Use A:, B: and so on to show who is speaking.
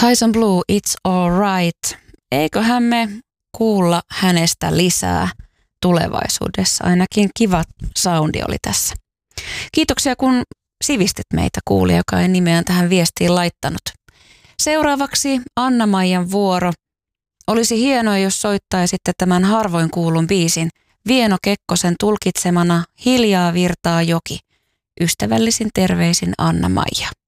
A: Tyson Blue, It's Alright. Eiköhän me kuulla hänestä lisää tulevaisuudessa. Ainakin kiva soundi oli tässä. Kiitoksia, kun sivistit meitä, kuulija, joka ei nimeään tähän viestiin laittanut. Seuraavaksi Anna-Maijan vuoro. Olisi hienoa, jos soittaisitte tämän harvoin kuulun biisin Vieno Kekkosen tulkitsemana Hiljaa virtaa joki. Ystävällisin terveisin Anna-Maija.